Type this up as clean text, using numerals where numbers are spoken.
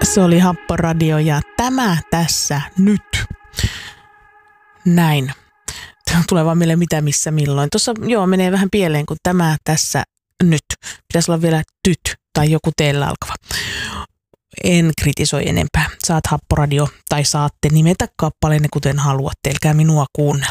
Se oli Happoradio ja tämä tässä nyt. Näin. Tulee vaan mieleen mitä, missä, milloin. Tuossa menee vähän pieleen, kun tämä tässä nyt. Pitäisi olla vielä tyt tai joku teillä alkava. En kritisoi enempää. Saat Happoradio tai saatte nimetä kappaleenne kuten haluatte. Älkää minua kuunnella.